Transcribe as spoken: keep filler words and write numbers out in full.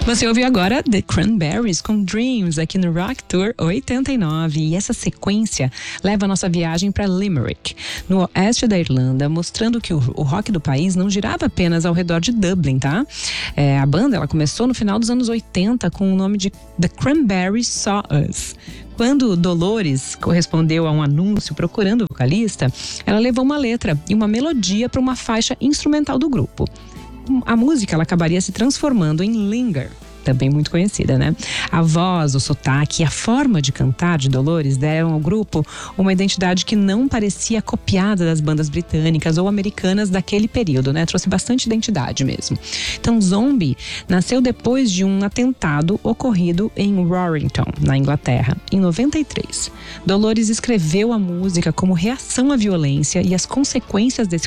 Você ouviu agora The Cranberries com Dreams aqui no Rock Tour oitenta e nove. E essa sequência leva a nossa viagem para Limerick, no oeste da Irlanda, mostrando que o, o rock do país não girava apenas ao redor de Dublin, tá? É, a banda ela começou no final dos anos oitenta com o nome de The Cranberries Saw Us. Quando Dolores correspondeu a um anúncio procurando o vocalista, ela levou uma letra e uma melodia para uma faixa instrumental do grupo. A música ela acabaria se transformando em Linger, também muito conhecida, né? A voz, o sotaque e a forma de cantar de Dolores deram ao grupo uma identidade que não parecia copiada das bandas britânicas ou americanas daquele período, né? Trouxe bastante identidade mesmo. Então, Zombie nasceu depois de um atentado ocorrido em Warrington, na Inglaterra, em noventa e três. Dolores escreveu a música como reação à violência e às consequências desse